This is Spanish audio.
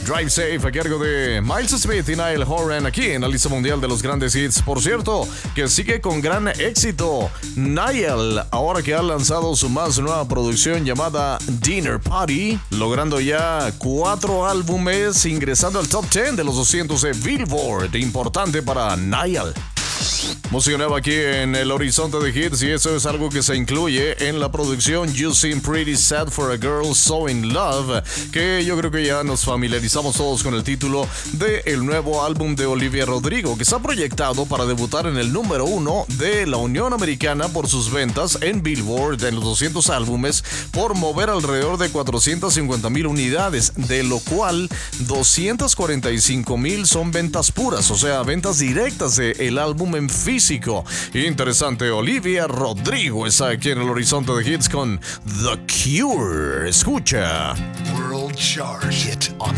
Drive Safe a cargo de Miles Smith y Niall Horan aquí en la lista mundial de los grandes hits. Por cierto, que sigue con gran éxito Niall, ahora que ha lanzado su más nueva producción llamada Dinner Party, logrando ya 4 álbumes, ingresando al top 10 de los 200 de Billboard. Importante para Niall. Música nueva aquí en el horizonte de hits, y eso es algo que se incluye en la producción You Seem Pretty Sad for a Girl So in Love, que yo creo que ya nos familiarizamos todos con el título del nuevo álbum de Olivia Rodrigo, que está proyectado para debutar en el número 1 de la Unión Americana por sus ventas en Billboard en los 200 álbumes, por mover alrededor de 450,000 unidades, de lo cual 245,000 son ventas puras, o sea, ventas directas del álbum en físico. Interesante, Olivia Rodrigo está aquí en el horizonte de hits con The Cure. Escucha. World Chart Hit on